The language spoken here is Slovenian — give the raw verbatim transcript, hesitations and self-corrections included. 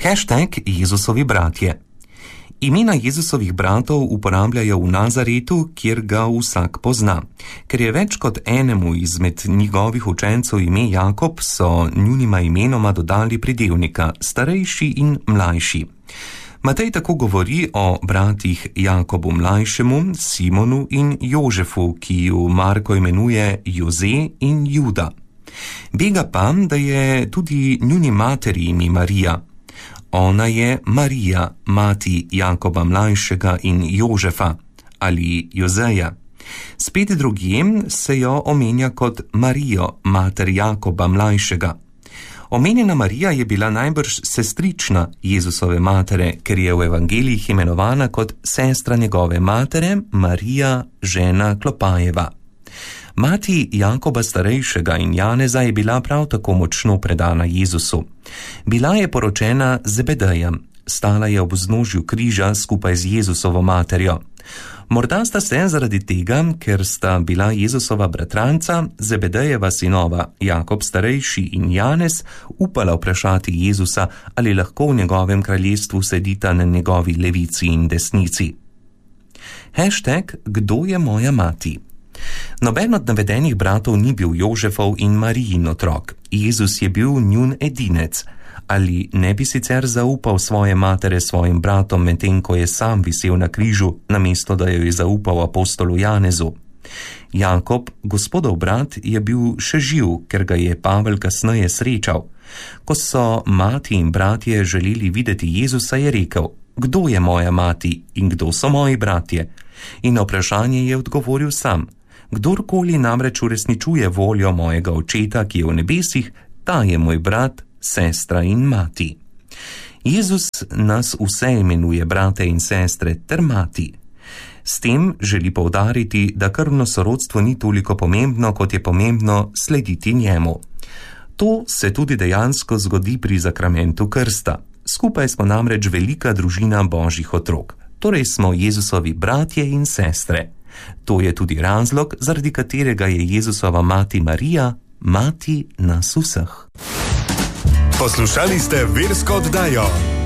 Hashtag Jezusovi bratje. Imena Jezusovih bratov uporabljajo v Nazaretu, kjer ga vsak pozna. Ker je več kot enemu izmed njegovih učencev ime Jakob, so njunima imenoma dodali pridevnika starejši in mlajši. Matej tako govori o bratih Jakobu mlajšemu, Simonu in Jožefu, ki ju Marko imenuje Joze in Juda. Bega pa, da je tudi njuni materi ime Marija. Ona je Marija, mati Jakoba mlajšega in Jožefa ali Jozeja. Spet drugjem se jo omenja kot Marijo, mater Jakoba mlajšega. Omenjena Marija je bila najbrž sestrična Jezusove matere, ker je v evangelijih imenovana kot sestra njegove matere, Marija, žena Klopajeva. Mati Jakoba starejšega in Janeza je bila prav tako močno predana Jezusu. Bila je poročena z Zebedejem, stala je ob vznožju križa skupaj z Jezusovo materjo. Morda sta se zaradi tega, ker sta bila Jezusova bratranca, Zebedejeva sinova, Jakob starejši in Janez, upala vprašati Jezusa, ali lahko v njegovem kraljestvu sedita na njegovi levici in desnici. Hashtag Kdo je moja mati? Noben od navedenih bratov ni bil Jožefov in Marijin otrok. Jezus je bil njun edinec. Ali ne bi sicer zaupal svoje matere svojim bratom, medtem ko je sam visel na križu, namesto da jo je zaupal apostolu Janezu? Jakob, gospodov brat, je bil še živ, ker ga je Pavel kasneje srečal. Ko so mati in bratje želeli videti Jezusa, je rekel: Kdo je moja mati in kdo so moji bratje? In na vprašanje je odgovoril sam: Kdorkoli namreč uresničuje voljo mojega očeta, ki je v nebesih, ta je moj brat, sestra in mati. Jezus nas vse imenuje brate in sestre ter mati. S tem želi poudariti, da krvno sorodstvo ni toliko pomembno, kot je pomembno slediti njemu. To se tudi dejansko zgodi pri zakramentu krsta. Skupaj smo namreč velika družina Božjih otrok. Torej smo Jezusovi bratje in sestre. To je tudi razlog, zaradi katerega je Jezusova mati Marija mati nas vseh. Poslušali ste versko oddajo